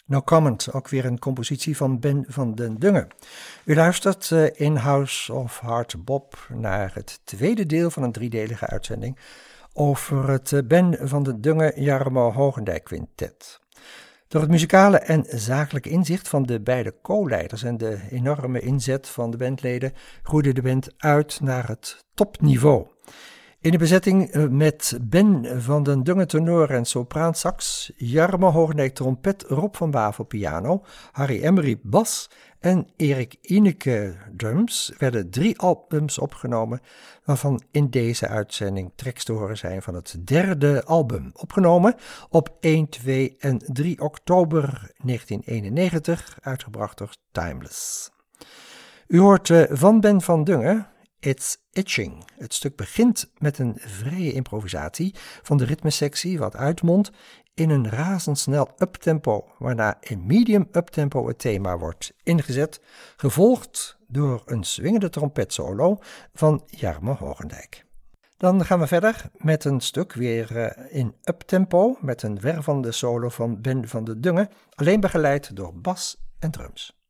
No Comment, ook weer een compositie van Ben van den Dungen. U luistert in House of Hard Bop naar het tweede deel van een driedelige uitzending over het Ben van den Dungen-Jarmo Hogendijk Quintet. Door het muzikale en zakelijke inzicht van de beide co-leiders en de enorme inzet van de bandleden groeide de band uit naar het topniveau. In de bezetting met Ben van den Dungen tenor en sopraansax, Jarmo Hogendijk trompet, Rob van Bavel piano, Harry Emery bas en Erik Ineke drums werden 3 albums opgenomen, waarvan in deze uitzending tracks te horen zijn van het derde album, opgenomen op 1, 2 en 3 oktober 1991, uitgebracht door Timeless. U hoort van Ben van Dungen It's Itching. Het stuk begint met een vrije improvisatie van de ritmesectie, wat uitmondt in een razendsnel uptempo, waarna in medium uptempo het thema wordt ingezet, gevolgd door een swingende trompetsolo van Jarmo Hogendijk. Dan gaan we verder met een stuk weer in uptempo, met een wervende solo van Ben van den Dungen, alleen begeleid door bas en drums.